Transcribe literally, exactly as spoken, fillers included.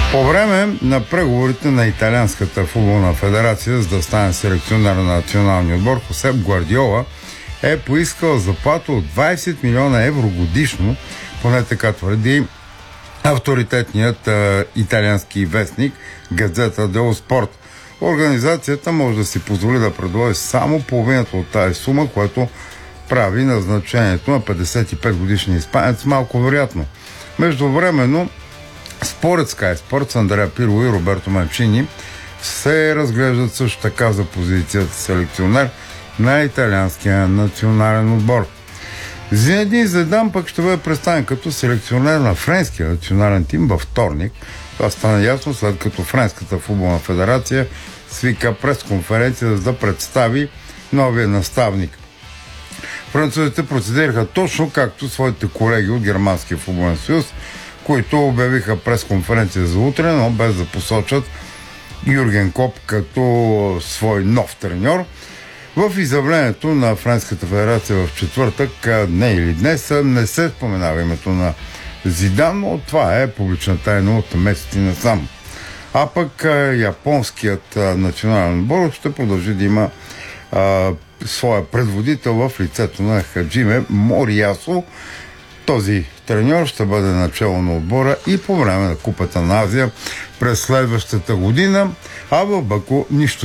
По време на преговорите на Италианската футболна федерация, за да стане селекционер на националния отбор, Хосеп Гвардиола е поискал заплата от двайсет милиона евро годишно, поне така твърди авторитетният а, италиански вестник Газета дело Спорт. Организацията може да си позволи да предложи само половината от тази сума, което прави назначението на петдесет и пет годишния испанец малко вероятно. Междувременно, според Sky Sports, Андреа Пирло и Роберто Манчини се разглеждат също така за позицията селекционер на италианския национален отбор. Зинедин Зидан пък ще бъде представен като селекционер на френския национален тим във вторник. Това стана ясно, след като Френската футболна федерация свика пресконференция, за да представи новия наставник. Французите процедираха точно както своите колеги от Германския футболен съюз, които обявиха пресконференция за утре, но без да посочат Юрген Клоп като свой нов треньор. В изявлението на Френската федерация в четвъртък, не или днес, не се споменава името на Зидан, но това е публична тайна от месеци насам. А пък японският национален отбор ще продължи да има а, своя предводител в лицето на Хаджиме Мориасо. Този треньор ще бъде начало на отбора и по време на Купата на Азия през следващата година, а в Баку нищо